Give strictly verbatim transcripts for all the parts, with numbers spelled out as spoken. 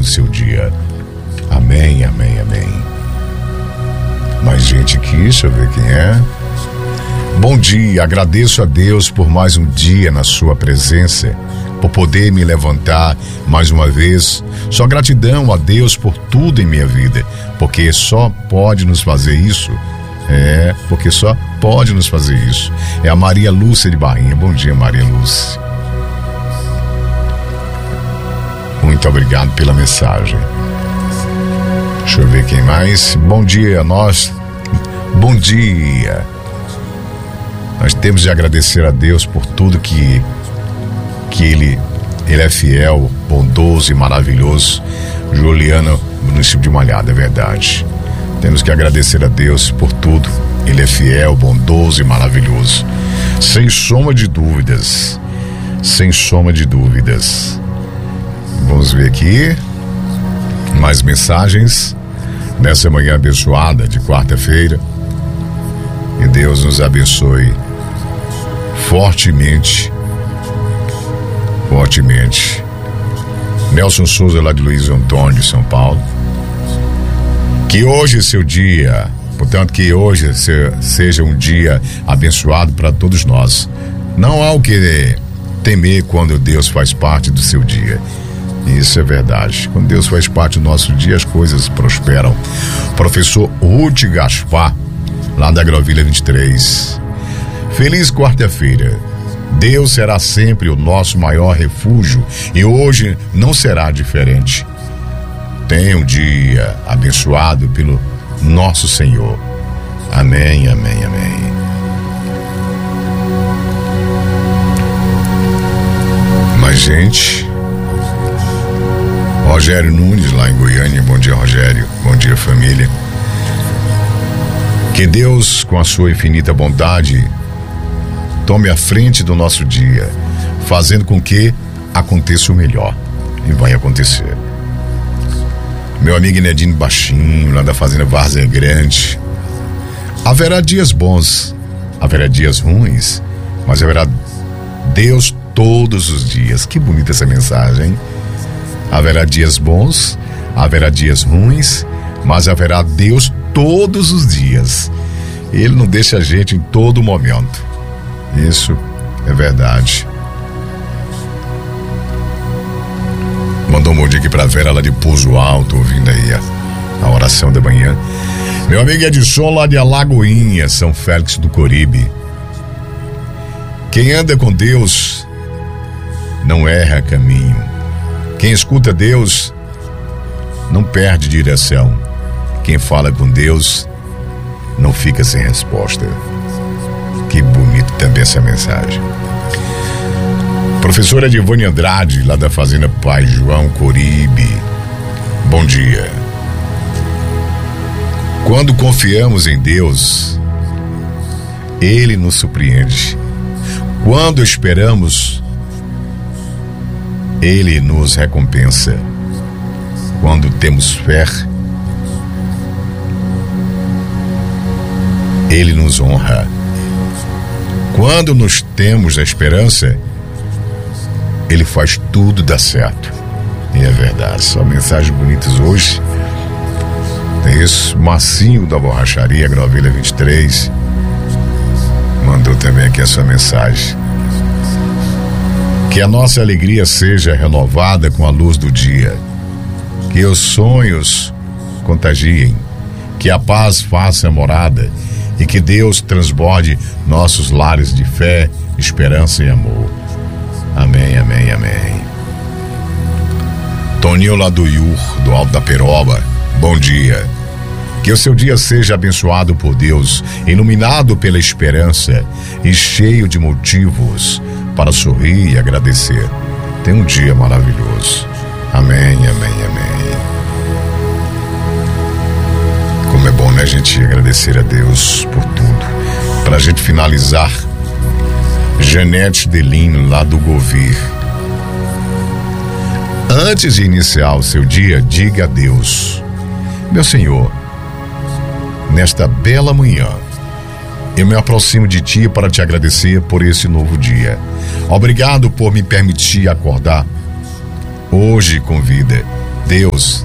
do seu dia. Amém, amém, amém. Mais gente aqui, deixa eu ver quem é. Bom dia, agradeço a Deus por mais um dia na sua presença, por poder me levantar mais uma vez. Só gratidão a Deus por tudo em minha vida, porque só pode nos fazer isso. É, porque só pode nos fazer isso. É a Maria Lúcia de Barrinha. Bom dia, Maria Lúcia. Muito obrigado pela mensagem. Deixa eu ver quem mais. Bom dia, nós. Bom dia. Nós temos de agradecer a Deus por tudo que que Ele, Ele é fiel, bondoso e maravilhoso. Juliana, município de Malhada, é verdade. Temos que agradecer a Deus por tudo. Ele é fiel, bondoso e maravilhoso. Sem soma de dúvidas. Sem soma de dúvidas. Vamos ver aqui mais mensagens nessa manhã abençoada de quarta-feira. Que Deus nos abençoe fortemente. Fortemente. Nelson Souza, lá de Luiz Antônio, de São Paulo. Que hoje é seu dia, portanto, que hoje seja um dia abençoado para todos nós. Não há o que temer quando Deus faz parte do seu dia. Isso é verdade. Quando Deus faz parte do nosso dia, as coisas prosperam. Professor Ruth Gaspar, lá da Agrovilha vinte e três. Feliz quarta-feira. Deus será sempre o nosso maior refúgio e hoje não será diferente. Tenha um dia abençoado pelo nosso Senhor. Amém, amém, amém. Mais gente. Rogério Nunes, lá em Goiânia. Bom dia, Rogério. Bom dia, família. Que Deus, com a sua infinita bondade, tome a frente do nosso dia, fazendo com que aconteça o melhor. E vai acontecer. Meu amigo Inedino Baixinho, lá da Fazenda Várzea Grande. Haverá dias bons, haverá dias ruins, mas haverá Deus todos os dias. Que bonita essa mensagem, hein? Haverá dias bons, haverá dias ruins, mas haverá Deus todos os dias. Ele não deixa a gente em todo momento. Isso é verdade. Mandou um bom dia aqui pra Vera, lá de Pouso Alto, ouvindo aí a, a oração da manhã. Meu amigo Edson, lá de Alagoinha, São Félix do Coribe. Quem anda com Deus não erra caminho. Quem escuta Deus não perde direção. Quem fala com Deus não fica sem resposta. Que bonito também essa mensagem. Professora Edivone Andrade, lá da Fazenda Pai João Coribe. Bom dia. Quando confiamos em Deus, Ele nos surpreende. Quando esperamos, Ele nos recompensa. Quando temos fé, Ele nos honra. Quando nos temos a esperança, Ele faz tudo dar certo. E é verdade. Só mensagens bonitas hoje. Tem isso. Marcinho da Borracharia Agrovilha vinte e três mandou também aqui a sua mensagem. Que a nossa alegria seja renovada com a luz do dia. Que os sonhos contagiem. Que a paz faça morada. E que Deus transborde nossos lares de fé, esperança e amor. Amém, amém, amém. Toninho lá do Iur, do Alto da Peroba. Bom dia. Que o seu dia seja abençoado por Deus, iluminado pela esperança e cheio de motivos para sorrir e agradecer. Tenha um dia maravilhoso. Amém, amém, amém. Como é bom, né, a gente agradecer a Deus por tudo. Pra gente finalizar, Janete Delino, lá do Govir. Antes de iniciar o seu dia, diga a Deus: meu Senhor, nesta bela manhã, eu me aproximo de Ti para te agradecer por esse novo dia. Obrigado por me permitir acordar hoje com vida Deus,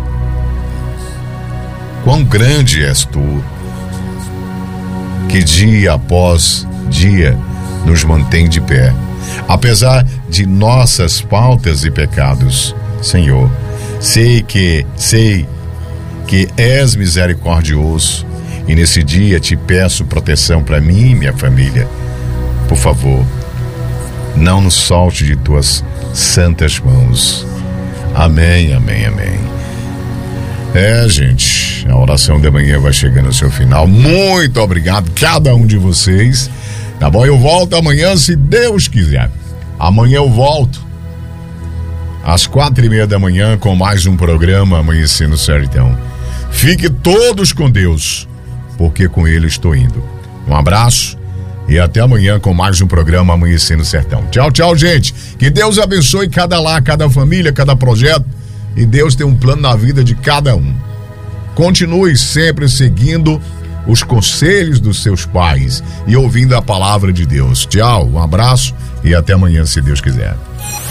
quão grande és tu, que dia após dia nos mantém de pé, apesar de nossas faltas e pecados. Senhor, sei que, sei que és misericordioso e nesse dia te peço proteção para mim e minha família. Por favor, não nos solte de tuas santas mãos. Amém, amém, amém. É, gente, a oração da manhã vai chegando ao seu final. Muito obrigado, cada um de vocês. Tá bom? Eu volto amanhã, se Deus quiser. Amanhã eu volto às quatro e meia da manhã com mais um programa Amanhecer no Sertão. Fique todos com Deus, porque com Ele estou indo. Um abraço e até amanhã com mais um programa Amanhecer no Sertão. Tchau, tchau, gente. Que Deus abençoe cada lar, cada família, cada projeto. E Deus tem um plano na vida de cada um. Continue sempre seguindo os conselhos dos seus pais e ouvindo a palavra de Deus. Tchau, um abraço e até amanhã, se Deus quiser.